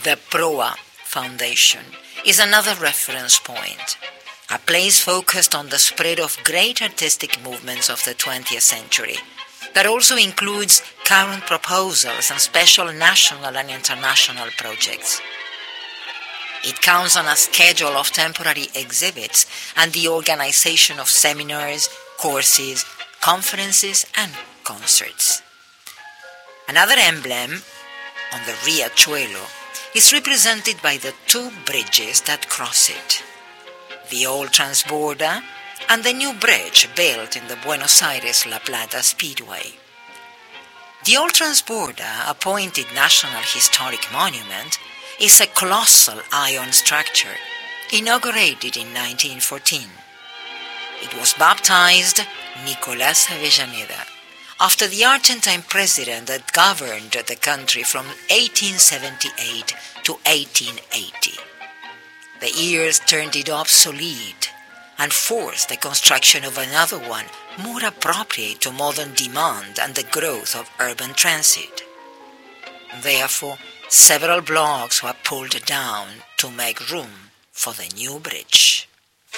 The Proa Foundation is another reference point, a place focused on the spread of great artistic movements of the 20th century, that also includes current proposals and special national and international projects. It counts on a schedule of temporary exhibits and the organization of seminars, courses, conferences, and concerts. Another emblem on the Riachuelo is represented by the two bridges that cross it, the old transborder and the new bridge built in the Buenos Aires-La Plata Speedway. The old transborder, appointed National Historic Monument, is a colossal iron structure inaugurated in 1914. It was baptized Nicolás Avellaneda after the Argentine president that governed the country from 1878 to 1880. The years turned it obsolete and forced the construction of another one more appropriate to modern demand and the growth of urban transit. Therefore, several blocks were pulled down to make room for the new bridge.